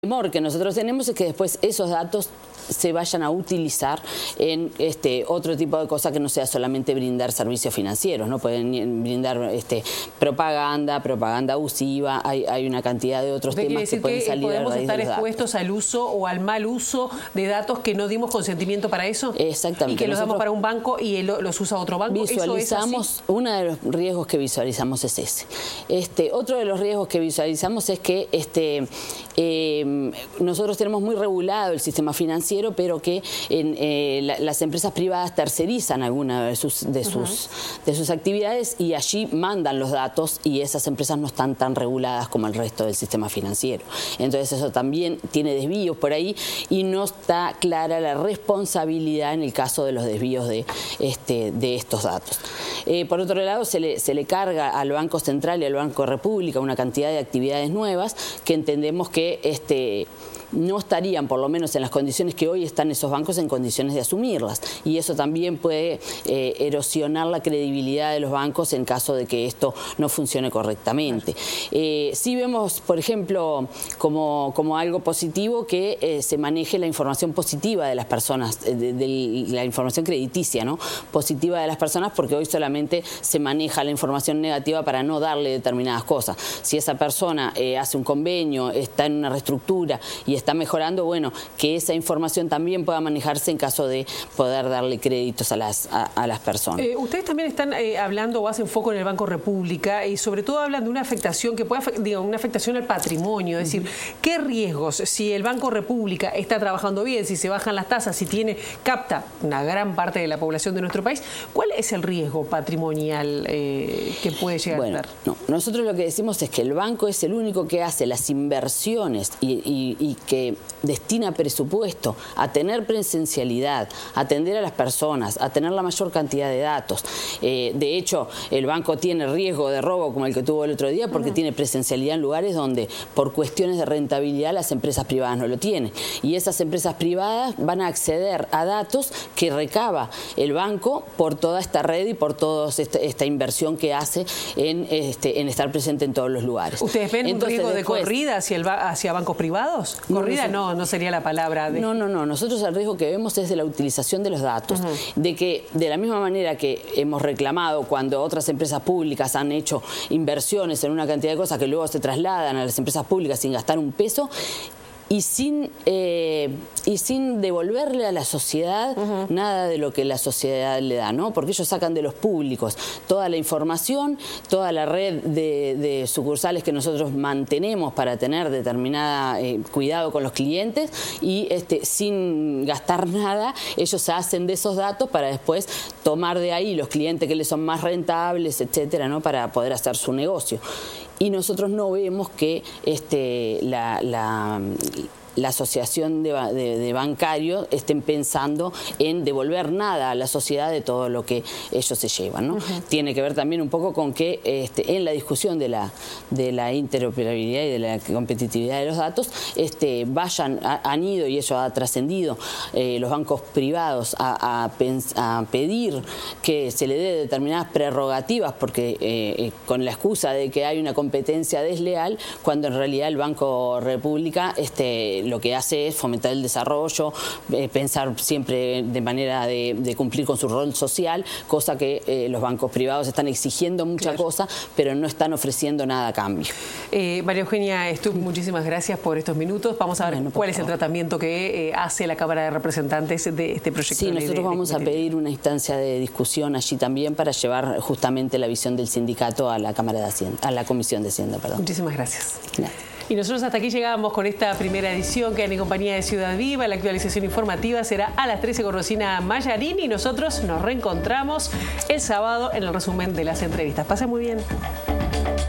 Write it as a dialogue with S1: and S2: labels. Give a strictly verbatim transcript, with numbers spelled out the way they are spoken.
S1: El temor que nosotros tenemos es que después esos datos se vayan a utilizar en este otro tipo de cosas que no sea solamente brindar servicios financieros, ¿no? Pueden brindar este, propaganda, propaganda abusiva, hay, hay una cantidad de otros temas que pueden salir a raíz de los datos.
S2: ¿Podemos estar expuestos al uso o al mal uso de datos que no dimos consentimiento para eso?
S1: Exactamente.
S2: Y que los damos para un banco y él los usa otro banco.
S1: Visualizamos, ¿eso es así? Uno de los riesgos que visualizamos es ese. Este, otro de los riesgos que visualizamos es que este, eh, nosotros tenemos muy regulado el sistema financiero, pero que en, eh, la, las empresas privadas tercerizan alguna de sus, de, sus, uh-huh. de sus actividades y allí mandan los datos y esas empresas no están tan reguladas como el resto del sistema financiero. Entonces eso también tiene desvíos por ahí y no está clara la responsabilidad en el caso de los desvíos de, este, de estos datos. Eh, por otro lado, se le, se le carga al Banco Central y al Banco República una cantidad de actividades nuevas que entendemos que este, no estarían, por lo menos en las condiciones que hoy están esos bancos, en condiciones de asumirlas. Y eso también puede eh, erosionar la credibilidad de los bancos en caso de que esto no funcione correctamente. Eh, sí vemos, por ejemplo, como, como algo positivo que eh, se maneje la información positiva de las personas, de, de, de la información crediticia, ¿no? Positiva de las personas, porque hoy solamente se maneja la información negativa para no darle determinadas cosas. Si esa persona eh, hace un convenio, está en una reestructura y está mejorando, bueno, que esa información también pueda manejarse en caso de poder darle créditos a las, a, a las personas.
S2: Eh, ustedes también están eh, hablando o hacen foco en el Banco República y sobre todo hablan de una afectación que puede, digo, una afectación al patrimonio, es decir, ¿qué riesgos si el Banco República está trabajando bien, si se bajan las tasas, si tiene, capta una gran parte de la población de nuestro país, cuál es el riesgo patrimonial eh, que puede llegar
S1: bueno,
S2: a tener?
S1: No, nosotros lo que decimos es que el banco es el único que hace las inversiones y, y, y que destina presupuesto a tener presencialidad, a atender a las personas, a tener la mayor cantidad de datos. Eh, de hecho, el banco tiene riesgo de robo como el que tuvo el otro día porque uh-huh. tiene presencialidad en lugares donde por cuestiones de rentabilidad las empresas privadas no lo tienen. Y esas empresas privadas van a acceder a datos que recaba el banco por toda esta red y por toda esta, esta inversión que hace en, este, en estar presente en todos los lugares.
S2: ¿Ustedes ven
S1: Entonces,
S2: un riesgo
S1: después,
S2: de corrida hacia, el, hacia bancos privados? ¿Corrida? No, no, no sería la palabra. De...
S1: No, no, no. Nosotros el riesgo que vemos es de la utilización de los datos. Uh-huh. De que, de la misma manera que hemos reclamado cuando otras empresas públicas han hecho inversiones en una cantidad de cosas que luego se trasladan a las empresas públicas sin gastar un peso, y sin, eh, y sin devolverle a la sociedad uh-huh. nada de lo que la sociedad le da, ¿no? Porque ellos sacan de los públicos toda la información, toda la red de, de sucursales que nosotros mantenemos para tener determinada eh, cuidado con los clientes y este, sin gastar nada, ellos se hacen de esos datos para después tomar de ahí los clientes que les son más rentables, etcétera, ¿no? Para poder hacer su negocio. Y nosotros no vemos que este, la, la, la asociación de, de, de bancarios estén pensando en devolver nada a la sociedad de todo lo que ellos se llevan, ¿no? Uh-huh. Tiene que ver también un poco con que este, en la discusión de la, de la interoperabilidad y de la competitividad de los datos este, vayan, a, han ido, y eso ha trascendido, eh, los bancos privados a, a, a pedir que se le dé determinadas prerrogativas porque eh, con la excusa de que hay una competencia desleal, cuando en realidad el Banco República este, lo que hace es fomentar el desarrollo, eh, pensar siempre de manera de, de cumplir con su rol social, cosa que eh, los bancos privados están exigiendo mucha claro. cosa, pero no están ofreciendo nada a cambio.
S2: Eh, María Eugenia Stuck, muchísimas gracias por estos minutos. Vamos a ver bueno, cuál es el tratamiento que eh, hace la Cámara de Representantes de este proyecto.
S1: Sí,
S2: de ley
S1: nosotros
S2: de,
S1: vamos
S2: de, de,
S1: a pedir una instancia de discusión allí también para llevar justamente la visión del sindicato a la Cámara de Hacienda, a la Comisión de Hacienda, perdón.
S2: Muchísimas gracias.
S1: Gracias.
S2: Y nosotros hasta aquí llegamos con esta primera edición que en compañía de Ciudad Viva. La actualización informativa será a las trece con Rosina Mayarín y nosotros nos reencontramos el sábado en el resumen de las entrevistas. Pasen muy bien.